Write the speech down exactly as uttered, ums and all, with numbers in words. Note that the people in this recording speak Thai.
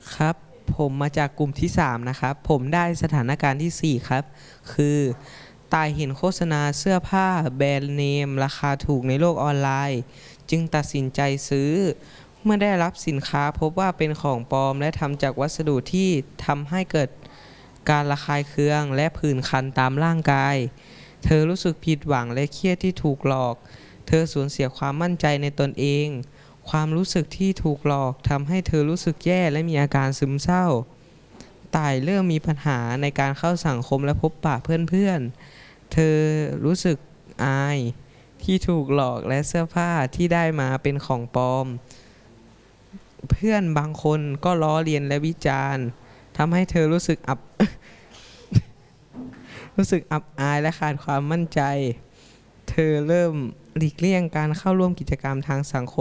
ครับผมมาจากกลุ่มที่สามนะครับผมได้สถานการณ์ที่สี่ครับคือตายเห็นโฆษณาเสื้อผ้าแบรนด์เนมราคาถูกในโลกออนไลน์จึงตัดสินใจซื้อเมื่อได้รับสินค้าพบว่าเป็นของปลอมและทำจากวัสดุที่ทำให้เกิดการระคายเคืองและผื่นคันตามร่างกายเธอรู้สึกผิดหวังและเครียดที่ถูกหลอกเธอสูญเสียความมั่นใจในตนเองความรู้สึกที่ถูกหลอกทำให้เธอรู้สึกแย่และมีอาการซึมเศร้าต่ายเริ่มมีปัญหาในการเข้าสังคมและพบปะเพื่อนๆเธอรู้สึกอายที่ถูกหลอกและเสื้อผ้าที่ได้มาเป็นของปลอมเพื่อนบางคนก็ล้อเลียนและวิจารณ์ทำให้เธอรู้สึกอับ รู้สึกอับอายและขาดความมั่นใจเธอเริ่มหลีกเลี่ยงการเข้าร่วมกิจกรรมทางสังคม